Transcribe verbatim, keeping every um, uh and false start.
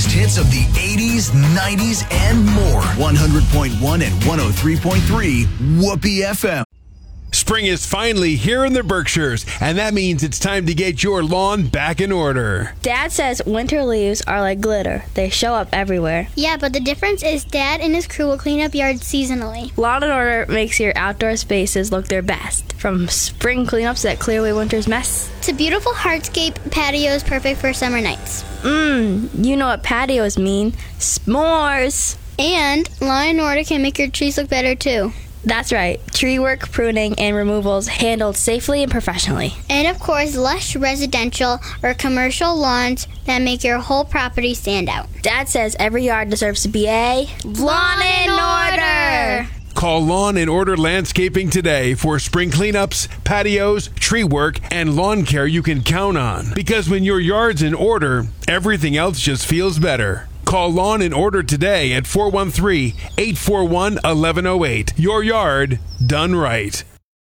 biggest hits of the eighties, nineties, and more. one hundred point one and one oh three point three Whoopee F M. Spring is finally here in the Berkshires, and that means it's time to get your lawn back in order. Dad says winter leaves are like glitter. They show up everywhere. Yeah, but the difference is Dad and his crew will clean up yards seasonally. Lawn and Order makes your outdoor spaces look their best. From spring cleanups that clear away winter's mess to beautiful hardscape patios perfect for summer nights. Mmm, you know what patios mean. S'mores! And Lawn and Order can make your trees look better too. That's right. Tree work, pruning, and removals handled safely and professionally. And of course, lush residential or commercial lawns that make your whole property stand out. Dad says every yard deserves to be a Lawn and Order! Call Lawn and Order Landscaping today for spring cleanups, patios, tree work, and lawn care you can count on. Because when your yard's in order, everything else just feels better. Call Lawn and Order today at four one three, eight four one, one one oh eight. Your yard done right.